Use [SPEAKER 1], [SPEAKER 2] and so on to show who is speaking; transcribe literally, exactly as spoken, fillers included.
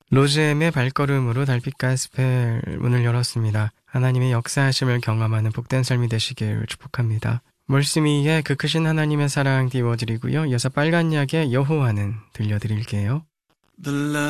[SPEAKER 1] 로즈엠의 발걸음으로 달빛 가스펠 문을 열었습니다. 하나님의 역사하심을 경험하는 복된 삶이 되시길 축복합니다. 몰스미의 그 크신 하나님의 사랑 띄워드리고요. 이어서 빨간 약의 여호와는 들려드릴게요.